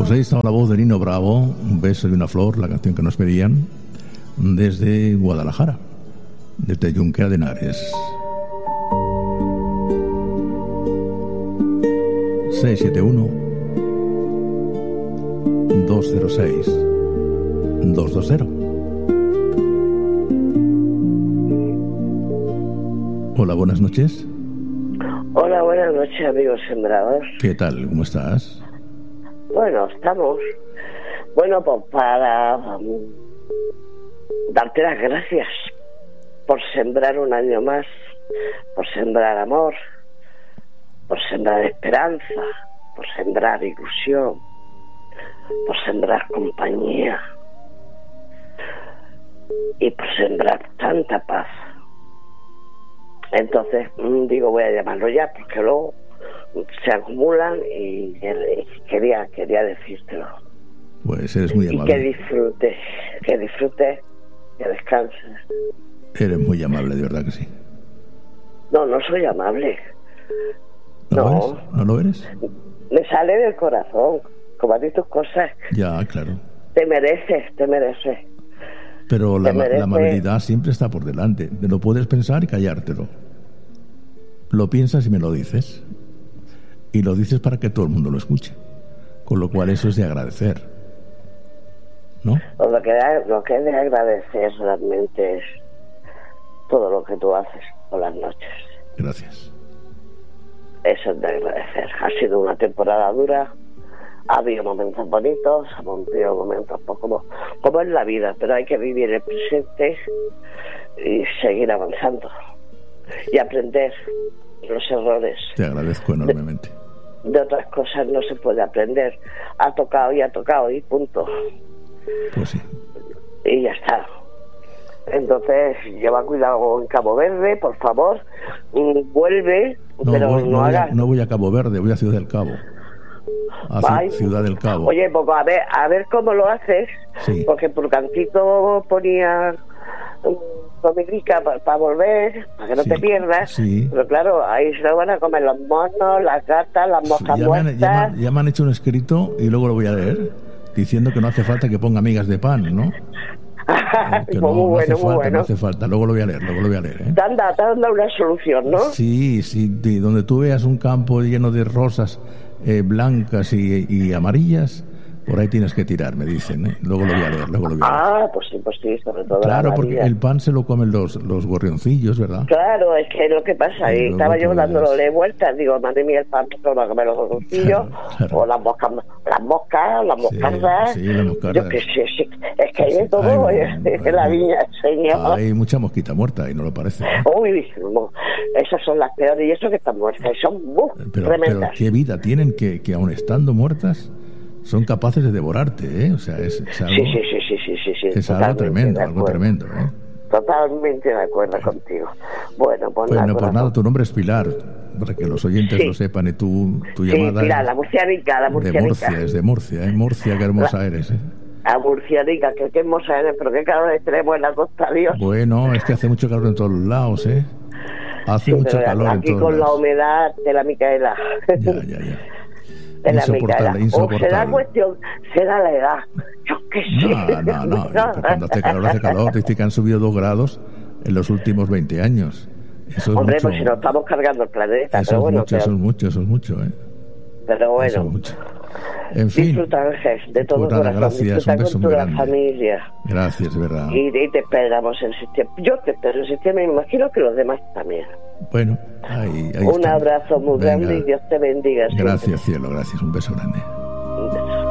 Pues ahí estaba la voz de Nino Bravo, Un beso y una flor, la canción que nos pedían, desde Guadalajara, desde Junquera de Henares. 671-206-220. Hola, buenas noches. Hola, buenas noches, amigos sembradores. ¿Qué tal? ¿Cómo estás? Bueno, estamos. Bueno, pues para darte las gracias por sembrar un año más, por sembrar amor, por sembrar esperanza, por sembrar ilusión, por sembrar compañía y por sembrar tanta paz. Entonces, digo, voy a llamarlo ya, porque luego se acumulan y quería decírtelo. Pues eres muy amable. Y que disfrutes, que descanses. Eres muy amable, de verdad que sí. No soy amable. ¿No lo eres? ¿No lo eres? Me sale del corazón, como a ti tus cosas. Ya, claro. Te mereces. Pero la amabilidad siempre está por delante. Te lo puedes pensar y callártelo. Lo piensas y me lo dices. Y lo dices para que todo el mundo lo escuche. Con lo cual eso es de agradecer, ¿no? Lo que es de agradecer realmente es todo lo que tú haces por las noches. Gracias. Eso es de agradecer. Ha sido una temporada dura. Ha habido momentos bonitos, ha habido momentos como es la vida, pero hay que vivir el presente y seguir avanzando y aprender los errores. Te agradezco enormemente. De otras cosas no se puede aprender. Ha tocado y punto. Pues sí. Y ya está. Entonces, lleva cuidado en Cabo Verde, por favor. Vuelve, pero no voy a Cabo Verde, voy a Ciudad del Cabo. Ciudad del Cabo. Oye, pues a ver cómo lo haces, sí. Porque por cantito ponía comidica para volver, para que no te pierdas, sí. Pero claro, ahí se lo van a comer los monos, las gatas, las moscas muertas. Ya me han hecho un escrito y luego lo voy a leer, diciendo que no hace falta que ponga migas de pan, ¿no? Que no hace falta, luego lo voy a leer, ¿eh? Te han dado una solución, ¿no? Sí, donde tú veas un campo lleno de rosas blancas y amarillas, por ahí tienes que tirar, me dicen, ¿eh? Luego lo voy a leer. Pues sí, sobre todo. Claro, porque el pan se lo comen los gorrioncillos, ¿verdad? Claro, es que es lo que pasa ahí. Estaba yo dándole vueltas, digo, madre mía, el pan se lo va a comer los gorrioncillos, claro. O las moscas, las moscardas. Sí, las moscardas. Yo qué sé, es que hay de todo en la viña, señor. Hay mucha mosquita muerta y no lo parece, ¿eh? Uy, esas son las peores, y eso que están muertas, y son tremendas. Pero qué vida tienen que aun estando muertas, son capaces de devorarte, ¿eh? O sea, es algo... Sí. Es algo tremendo, ¿eh? Totalmente de acuerdo contigo. Bueno, pues nada, tu nombre es Pilar, para que los oyentes lo sepan, y tu llamada... Sí, Pilar, la murcianica. Es de Murcia, ¿eh? Murcia, qué hermosa eres, ¿eh? La murcianica, que qué hermosa eres, pero qué calor tenemos en la costa, Dios. Bueno, es que hace mucho calor en todos los lados, ¿eh? Hace mucho calor en todos aquí con la humedad de la Micaela. Ya. Insoportable. O será la edad. Yo qué sé. No. Cuando hace calor, dice que han subido 2 grados en los últimos 20 años. Eso es Hombre, mucho. pues si nos estamos cargando el planeta. Eso es mucho, ¿eh? Pero bueno. Eso es mucho. En fin. Disfruta, de todo corazón. Gracias, disfruta un beso con muy tu grande. familia. Gracias, de verdad. Y te esperamos en el sistema. Yo te espero en el sistema y me imagino que los demás también. Bueno, ahí un abrazo muy grande y Dios te bendiga. Gracias, cielo, gracias. Un beso grande.